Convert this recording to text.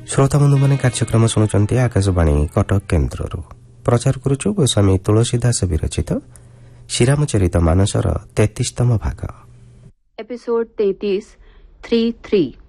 श्रोता बंधु मैंने कार्यक्रम शुणुंट आकाशवाणी कटक केन्द्र प्रचार करुचु गोस्वामी तुलसीदास विरचित श्रीरामचरित मानसर 33तम भाग एपिसोड 33 3-3